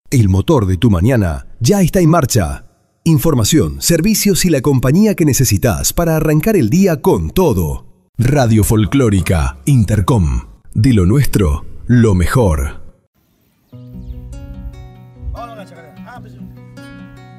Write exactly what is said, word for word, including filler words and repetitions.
El motor de tu mañana ya está en marcha. Información, servicios y la compañía que necesitas para arrancar el día con todo. Radio Folclórica Intercom. De lo nuestro, lo mejor.